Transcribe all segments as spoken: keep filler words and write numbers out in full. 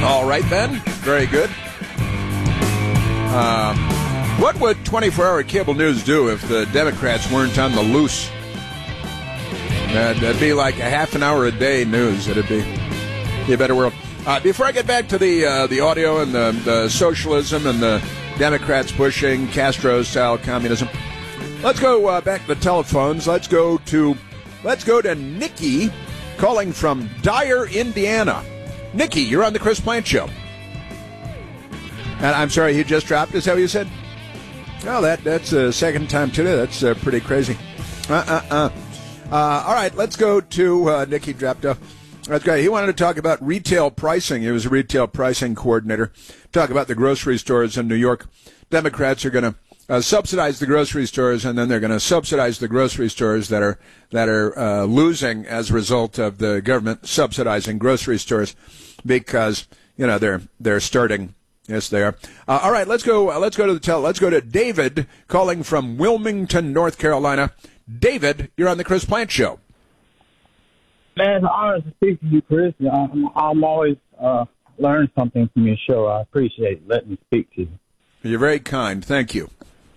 All right, then. Very good. Uh, what would twenty-four hour cable news do if the Democrats weren't on the loose? Uh, that'd be like a half an hour a day news. It'd be, be a better world. Uh, before I get back to the uh, the audio and the, the socialism and the Democrats pushing Castro-style communism, let's go uh, back to the telephones. Let's go to let's go to Nikki calling from Dyer, Indiana. Nikki, you're on the Chris Plante Show. And I'm sorry, he just dropped. Is that what you said? Oh, that that's the second time today. That's uh, pretty crazy. Uh-uh-uh. Uh, all right, let's go to uh, Nikki dropped off. That's great. He wanted to talk about retail pricing. He was a retail pricing coordinator. Talk about the grocery stores in New York. Democrats are going to uh, subsidize the grocery stores, and then they're going to subsidize the grocery stores that are that are uh, losing as a result of the government subsidizing grocery stores because you know they're they're starting. Yes, they are. Uh, all right, let's go. Uh, let's go to the tel. Let's go to David calling from Wilmington, North Carolina. David, you're on the Chris Plante Show. Man, it's an honor to speak to you, Chris. I'm, I'm always uh, learning something from your show. I appreciate letting me speak to you. You're very kind. Thank you.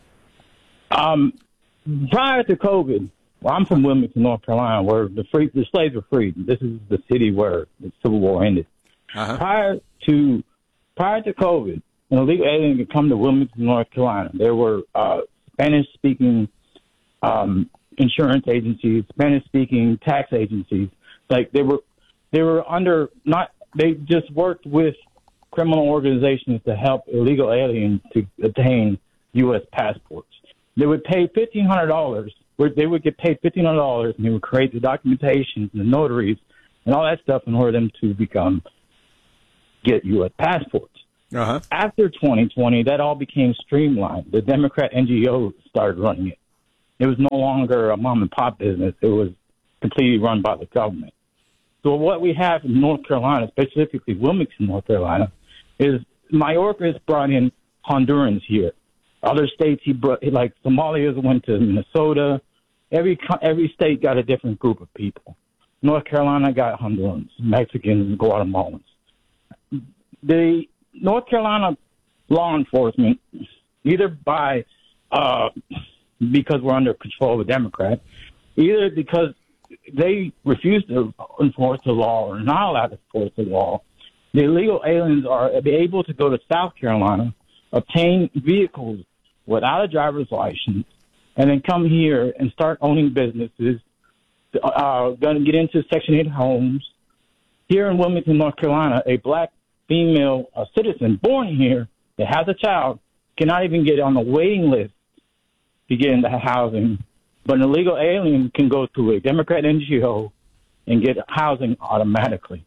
Um, prior to COVID, well, I'm from Wilmington, North Carolina, where the free the slaves were freed. This is the city where the Civil War ended. Uh-huh. Prior to Prior to COVID, an illegal alien could come to Wilmington, North Carolina. There were uh, Spanish-speaking um, insurance agencies, Spanish-speaking tax agencies. Like they were, they were under not. They just worked with criminal organizations to help illegal aliens to obtain U S passports. They would pay fifteen hundred dollars. They would get paid fifteen hundred dollars, and they would create the documentation, the notaries, and all that stuff in order for them to become. Get U S passports. Uh-huh. After twenty twenty, that all became streamlined. The Democrat N G Os started running it. It was no longer a mom and pop business. It was completely run by the government. So what we have in North Carolina, specifically Wilmington, North Carolina, is Mayorkas brought in Hondurans here. Other states, he brought, like Somalia went to Minnesota. Every every state got a different group of people. North Carolina got Hondurans, Mexicans, and Guatemalans. The North Carolina law enforcement, either by uh, because we're under control of a Democrat, either because they refuse to enforce the law or not allowed to enforce the law, the illegal aliens are able to go to South Carolina, obtain vehicles without a driver's license, and then come here and start owning businesses, uh, going to get into Section eight homes. Here in Wilmington, North Carolina, a black female a citizen born here that has a child cannot even get on the waiting list to get into housing, but an illegal alien can go to a Democrat N G O and get housing automatically.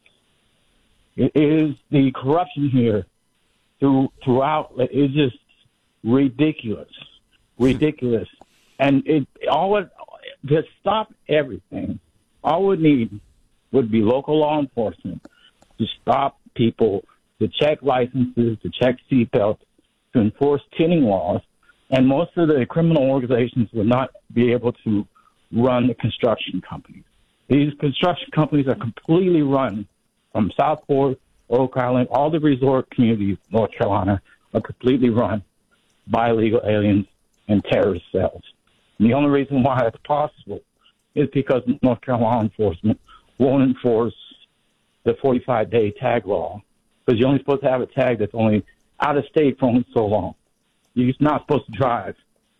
It is the corruption here through, throughout. It's just ridiculous, ridiculous. And it all it, to stop everything, all we need would be local law enforcement to stop people, to check licenses, to check seatbelts, to enforce tinning laws, and most of the criminal organizations would not be able to run the construction companies. These construction companies are completely run from Southport, Oak Island, all the resort communities in North Carolina are completely run by illegal aliens and terrorist cells. And the only reason why it's possible is because North Carolina law enforcement won't enforce the forty-five day tag law, because you're only supposed to have a tag that's only out of state for only so long. You're not supposed to drive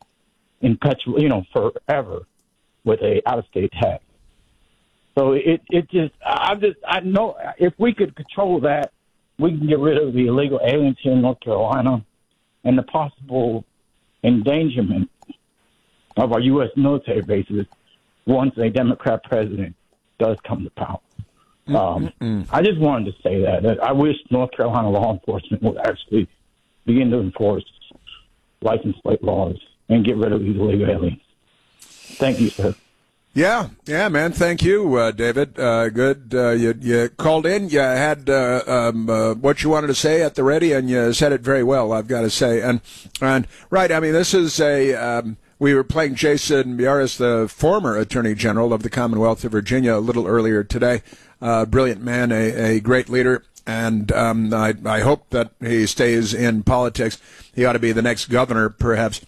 in petrol, you know, forever with a out of state tag. So it it just I just I know if we could control that, we can get rid of the illegal aliens here in North Carolina and the possible endangerment of our U S military bases once a Democrat president does come to power. Um, I just wanted to say that, that I wish North Carolina law enforcement would actually begin to enforce license plate laws and get rid of these illegal aliens. Thank you, sir. Yeah, yeah, man. Thank you, uh, David. Uh, good. Uh, you, you called in. You had uh, um, uh, what you wanted to say at the ready, and you said it very well, I've got to say. And, and right, I mean, this is a um, we were playing Jason Miyares, the former Attorney General of the Commonwealth of Virginia, a little earlier today. Uh, brilliant man, a, a great leader. And um, I, I hope that he stays in politics. He ought to be the next governor, perhaps.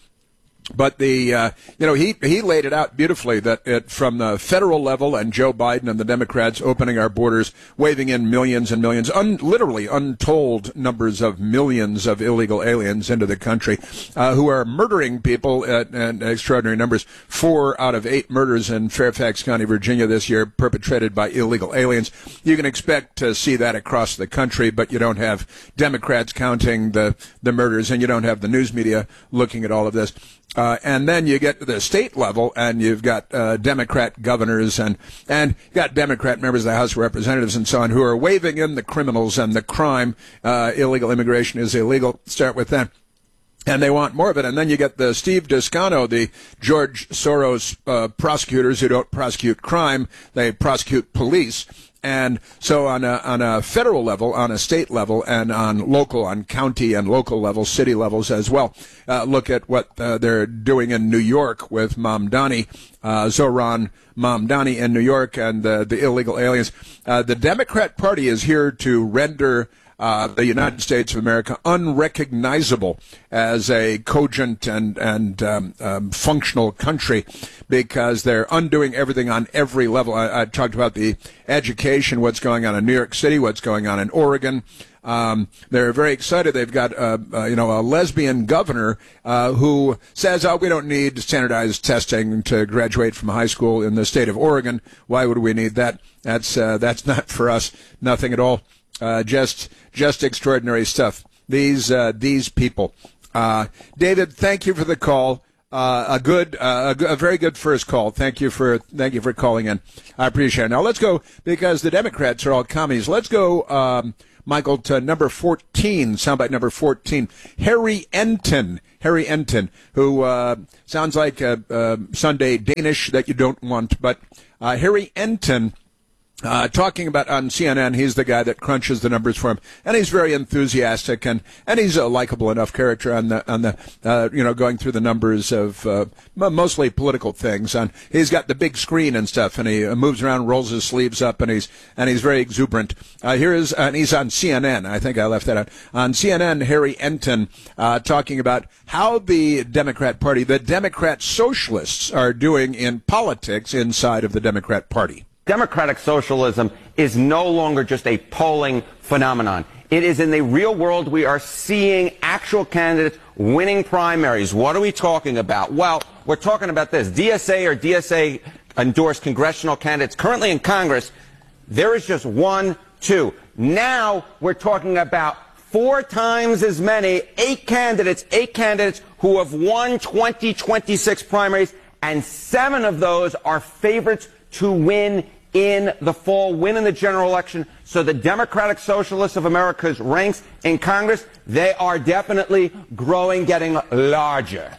But the uh, you know he he laid it out beautifully that it, from the federal level and Joe Biden and the Democrats opening our borders, waving in millions and millions, un, literally untold numbers of millions of illegal aliens into the country, uh, who are murdering people at, at extraordinary numbers. Four out of eight murders in Fairfax County, Virginia this year perpetrated by illegal aliens. You can expect to see that across the country, but you don't have Democrats counting the the murders, and you don't have the news media looking at all of this. Uh, and then you get to the state level, and you've got uh, Democrat governors and and you got Democrat members of the House of Representatives and so on who are waving in the criminals and the crime. Uh, illegal immigration is illegal. Start with that. And they want more of it. And then you get the Steve Descano, the George Soros uh, prosecutors who don't prosecute crime. They prosecute police. And so on a, on a federal level, on a state level, and on local, on county and local levels, city levels as well, uh, look at what uh, they're doing in New York with Mamdani, uh, Zoran Mamdani in New York, and uh, the illegal aliens. Uh, the Democrat Party is here to render Uh, the United States of America unrecognizable as a cogent and and um, um, functional country, because they're undoing everything on every level. I, I talked about the education, what's going on in New York City, what's going on in Oregon. Um, they're very excited. They've got uh, uh, you know a lesbian governor uh, who says, "Oh, we don't need standardized testing to graduate from high school in the state of Oregon. Why would we need that? That's uh, that's not for us. Nothing at all." Uh, just, just extraordinary stuff. These, uh, these people. Uh, David, thank you for the call. Uh, a good, uh, a, a very good first call. Thank you for, thank you for calling in. I appreciate it. Now let's go, because the Democrats are all commies. Let's go, um, Michael, to number fourteen, soundbite number fourteen. Harry Enton. Harry Enton, who, uh, sounds like a, a Sunday Danish that you don't want, but, uh, Harry Enton, Uh, talking about on C N N, he's the guy that crunches the numbers for him, and he's very enthusiastic, and, and he's a likable enough character on the on the uh, you know going through the numbers of uh, mostly political things. And he's got the big screen and stuff, and he uh, moves around, rolls his sleeves up, and he's and he's very exuberant. Uh, here is and he's on C N N. I think I left that out on C N N. Harry Enton uh, talking about how the Democrat Party, the Democrat socialists, are doing in politics inside of the Democrat Party. Democratic socialism is no longer just a polling phenomenon. It is in the real world. We are seeing actual candidates winning primaries. What are we talking about? Well, we're talking about this. D S A or D S A endorsed congressional candidates currently in Congress, there is just one, two. Now we're talking about four times as many, eight candidates, eight candidates who have won twenty twenty-six primaries, and seven of those are favorites to win in the fall, win in the general election. So the Democratic Socialists of America's ranks in Congress, they are definitely growing, getting larger.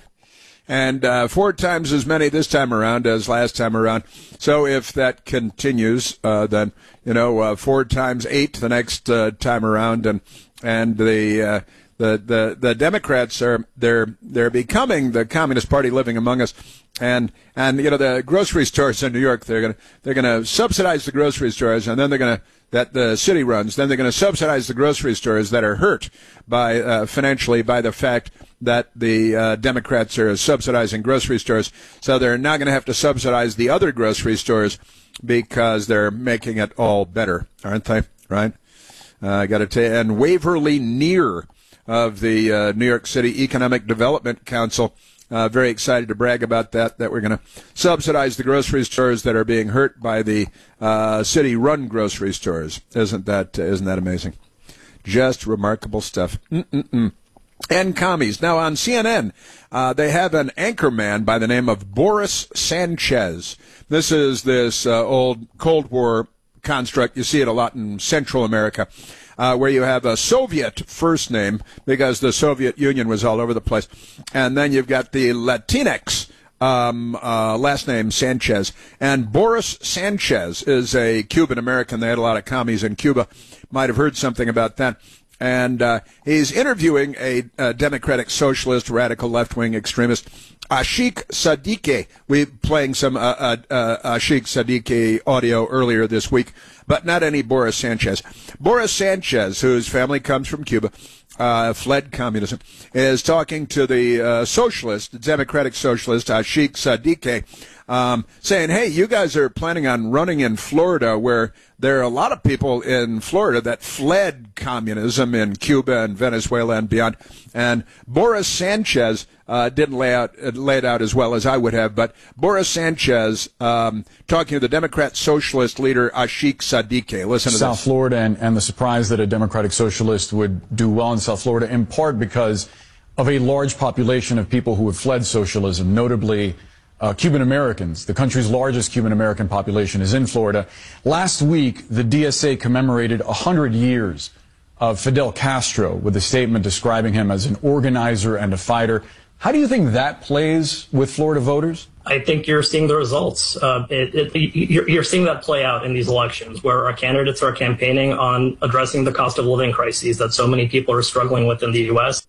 And uh, four times as many this time around as last time around. So if that continues, uh, then, you know, uh, four times eight the next uh, time around. And and the, uh, the the the Democrats are they're they're becoming the Communist Party living among us. And and you know the grocery stores in New York, they're gonna they're gonna subsidize the grocery stores, and then they're gonna that the city runs. Then they're gonna subsidize the grocery stores that are hurt by uh, financially by the fact that the uh, Democrats are subsidizing grocery stores. So they're now gonna have to subsidize the other grocery stores because they're making it all better, aren't they? Right? I uh, got to tell you. And Waverly Neer of the uh, New York City Economic Development Council. Uh, very excited to brag about that, that we're going to subsidize the grocery stores that are being hurt by the uh, city-run grocery stores. Isn't that, uh, isn't that amazing? Just remarkable stuff. Mm-mm-mm. And commies. Now, on C N N, uh, they have an anchorman by the name of Boris Sanchez. This is this uh, old Cold War construct. You see it a lot in Central America. Uh, where you have a Soviet first name because the Soviet Union was all over the place. And then you've got the Latinx um, uh, last name, Sanchez. And Boris Sanchez is a Cuban American. They had a lot of commies in Cuba. Might have heard something about that. And uh, he's interviewing a, a Democratic socialist, radical left-wing extremist, Ashik Sadiqi. We playing some uh, uh, uh, Ashik Sadiqi audio earlier this week, but not any Boris Sanchez. Boris Sanchez, whose family comes from Cuba, uh, fled communism, is talking to the uh, socialist, the Democratic socialist, Ashik Sadiqi, um, saying, hey, you guys are planning on running in Florida, where there are a lot of people in Florida that fled communism in Cuba and Venezuela and beyond. And Boris Sanchez uh, didn't lay out uh, lay it out as well as I would have, but Boris Sanchez um, talking to the Democrat socialist leader Ashik Sadiqi. Listen to South this. Florida and, and the surprise that a Democratic socialist would do well in South Florida, in part because of a large population of people who have fled socialism, notably Uh, Cuban Americans. The country's largest Cuban American population is in Florida. Last week, the D S A commemorated one hundred years of Fidel Castro with a statement describing him as an organizer and a fighter. How do you think that plays with Florida voters? I think you're seeing the results. Uh, it, it, you're, you're seeing that play out in these elections, where our candidates are campaigning on addressing the cost of living crises that so many people are struggling with in the U S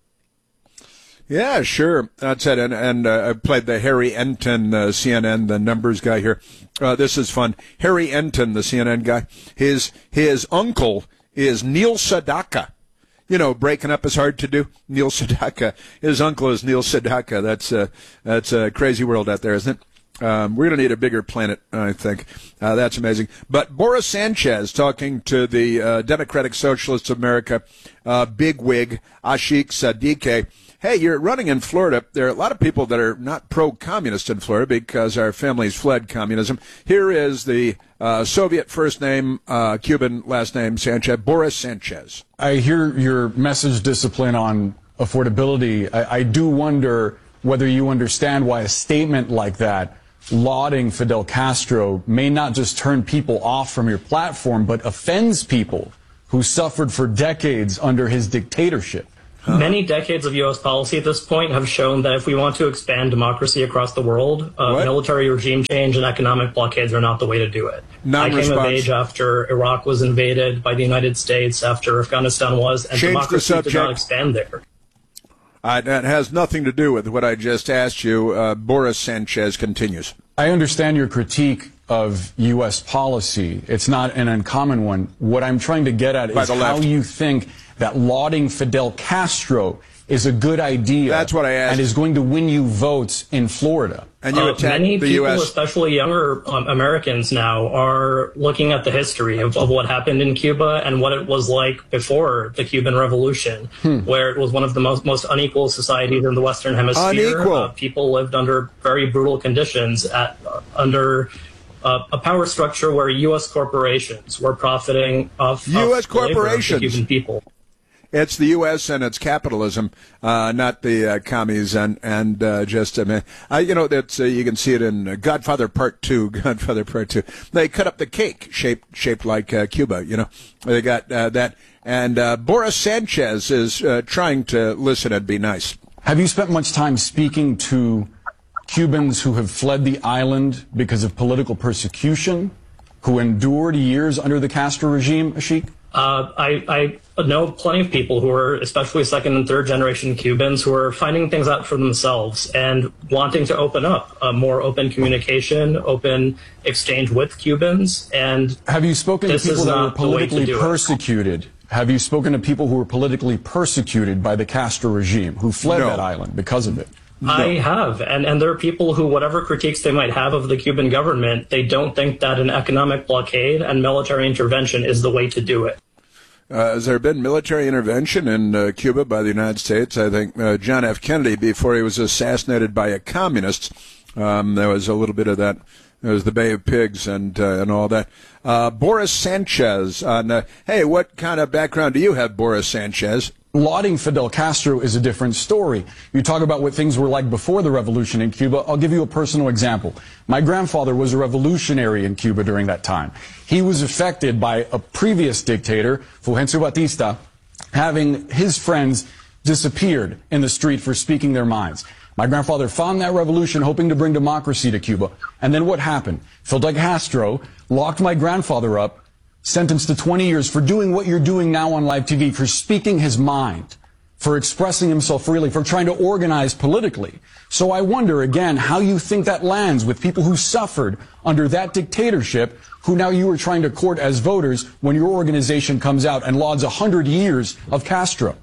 Yeah, sure. That's it. And, and uh, I played the Harry Enton, uh, C N N, the numbers guy here. Uh, this is fun. Harry Enton, the C N N guy, his his uncle is Neil Sedaka. You know, breaking up is hard to do. Neil Sedaka. His uncle is Neil Sedaka. That's a, that's a crazy world out there, isn't it? Um, we're going to need a bigger planet, I think. Uh, that's amazing. But Boris Sanchez talking to the uh, Democratic Socialists of America, uh, bigwig Ashik Sadiqi. Hey, you're running in Florida. There are a lot of people that are not pro-communist in Florida because our families fled communism. Here is the uh, Soviet first name, uh, Cuban last name, Sanchez, Boris Sanchez. I hear your message discipline on affordability. I, I do wonder whether you understand why a statement like that, lauding Fidel Castro, may not just turn people off from your platform, but offends people who suffered for decades under his dictatorship. Huh. Many decades of U S policy at this point have shown that if we want to expand democracy across the world, uh, military regime change and economic blockades are not the way to do it. I came of age after Iraq was invaded by the United States, after Afghanistan was, and Change democracy did not expand there. Uh, that has nothing to do with what I just asked you. Uh, Boris Sanchez continues. I understand your critique of U S policy. It's not an uncommon one. What I'm trying to get at is how you think that lauding Fidel Castro is a good idea. That's what I asked. And is going to win you votes in Florida. And you uh, attack many the people, U S especially younger um, Americans now, are looking at the history of, of what happened in Cuba and what it was like before the Cuban Revolution, hmm. where it was one of the most, most unequal societies in the Western Hemisphere. Unequal. Uh, people lived under very brutal conditions, at, uh, under uh, a power structure where U S corporations were profiting off U S of the labor of the corporations. Cuban people. It's the U S and its capitalism, uh, not the uh, commies, and and uh, just I mean, uh, you know, that's uh, you can see it in uh, Godfather Part Two. Godfather Part Two. They cut up the cake shaped shaped like uh, Cuba. You know, they got uh, that, and uh, Boris Sanchez is uh, trying to listen and be nice. Have you spent much time speaking to Cubans who have fled the island because of political persecution, who endured years under the Castro regime, Ashik? Uh, I, I know plenty of people who are, especially second and third generation Cubans, who are finding things out for themselves and wanting to open up uh, more open communication, open exchange with Cubans. And have you spoken to people that were politically persecuted? Have you spoken to people who were politically persecuted by the Castro regime, who fled no. that island because of it? No. I have, and, and there are people who, whatever critiques they might have of the Cuban government, they don't think that an economic blockade and military intervention is the way to do it. Uh, has there been military intervention in uh, Cuba by the United States? I think uh, John F. Kennedy, before he was assassinated by a communist, um, there was a little bit of that. There was the Bay of Pigs and uh, and all that. Uh, Boris Sanchez. On, uh, hey, what kind of background do you have, Boris Sanchez? Lauding Fidel Castro is a different story. You talk about what things were like before the revolution in Cuba. I'll give you a personal example. My grandfather was a revolutionary in Cuba during that time. He was affected by a previous dictator, Fulgencio Batista, having his friends disappeared in the street for speaking their minds. My grandfather found that revolution, hoping to bring democracy to Cuba. And then what happened? Fidel Castro locked my grandfather up, sentenced to twenty years for doing what you're doing now on live T V, for speaking his mind, for expressing himself freely, for trying to organize politically. So I wonder, again, how you think that lands with people who suffered under that dictatorship, who now you are trying to court as voters when your organization comes out and lauds one hundred years of Castro.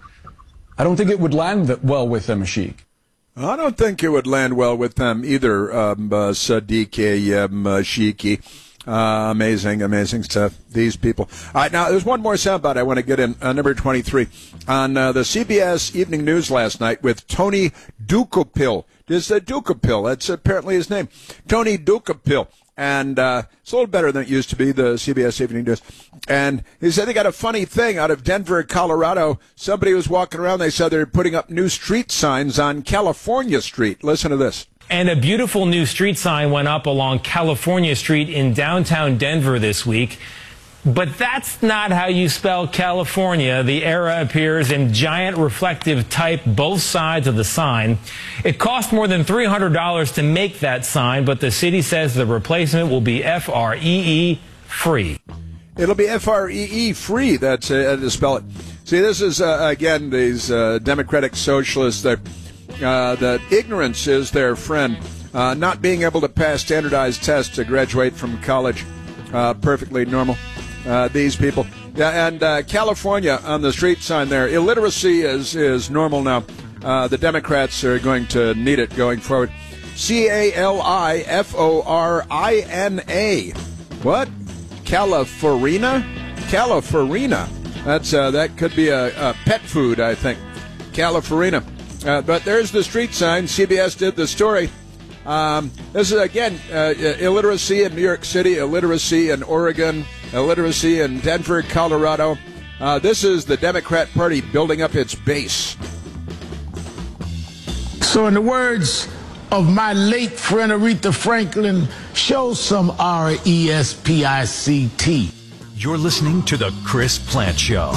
I don't think it would land well with them, Ashik. I don't think it would land well with them either, um, uh, Sadiq um, uh, Shiki. Uh, amazing, amazing stuff. These people. All right, now there's one more soundbite I want to get in. Uh, number twenty-three on uh, the C B S Evening News last night with Tony Ducopil. This is Ducopil. That's apparently his name. Tony Ducopil. And uh, it's a little better than it used to be, the C B S Evening News. And he said they got a funny thing out of Denver, Colorado. Somebody was walking around. They said they're putting up new street signs on California Street. Listen to this. And a beautiful new street sign went up along California Street in downtown Denver this week. But that's not how you spell California. The era appears in giant reflective type both sides of the sign. It cost more than three hundred dollars to make that sign, but the city says the replacement will be F R E E free. It'll be F R E E free. That's uh, to spell it. See, this is, uh, again, these uh, democratic socialists that uh, that ignorance is their friend. Uh, not being able to pass standardized tests to graduate from college. Uh, perfectly normal. Uh, these people. Yeah, and uh, California on the street sign there. Illiteracy is, is normal now. Uh, the Democrats are going to need it going forward. C A L I F O R I N A. What? California? California. That's uh, that could be a, a pet food, I think. California. Uh, but there's the street sign. C B S did the story. Um, this is, again, uh, illiteracy in New York City, illiteracy in Oregon, illiteracy in Denver, Colorado. Uh, this is the Democrat Party building up its base. So in the words of my late friend Aretha Franklin, show some R E S P I C T. You're listening to The Chris Plante Show.